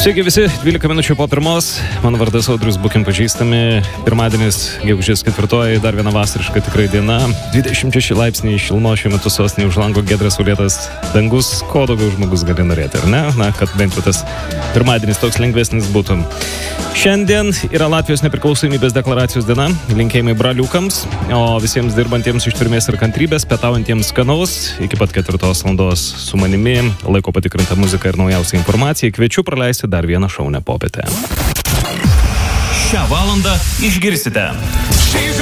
Sveiki visi, 12 minučių po pirmos. Mano vardas Audrius, būkim pažįstami. Pirmadienis, gegužės 4, dar viena vasariška tikrai diena. 26 laipsniai šilumos šiuo metu sostinėje, už lango giedras saulėtas dangus. Ko daugiau žmogus gali norėti, ar ne? Na, kad bent jau tas pirmadienis toks lengvesnis būtų. Šiandien yra Latvijos nepriklausomybės deklaracijos diena. Linkėjimai braliukams, o visiems dirbantiems ištvermės ir kantrybės, pietaujantiems skanaus. Iki pat 4 valandos su manimi, laiko patikrinta muzika ir naujausia informacija. Kviečiu praleisti dar vieną šaunę popietę. Šią valandą išgirsite.